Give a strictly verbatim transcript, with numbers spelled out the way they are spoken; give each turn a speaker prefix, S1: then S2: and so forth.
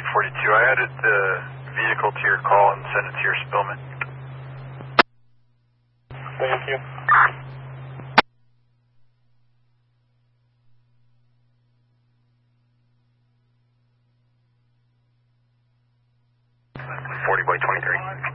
S1: forty-two. I added the vehicle to your call and sent it to your Spillman.
S2: Thank you.
S1: forty by twenty-three.